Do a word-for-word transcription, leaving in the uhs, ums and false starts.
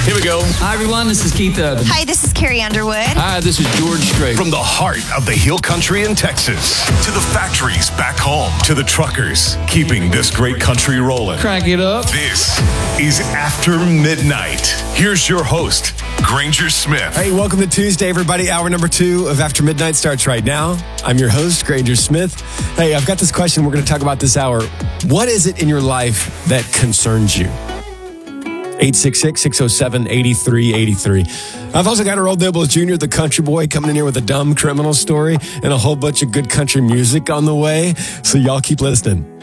Here we go. Hi, everyone. This is Keith Urban. Hi, this is Carrie Underwood. Hi, this is George Strait. From the heart of the Hill Country in Texas to the factories back home to the truckers keeping this great country rolling. Crank it up. This is After Midnight. Here's your host, Granger Smith. Hey, welcome to Tuesday, everybody. Hour number two of After Midnight starts right now. I'm your host, Granger Smith. Hey, I've got this question we're going to talk about this hour. What is it in your life that concerns you? eight six six, six oh seven, eight three eight three. I've also got Earl Dibbles Junior, the country boy, coming in here with a dumb criminal story and a whole bunch of good country music on the way. So y'all keep listening.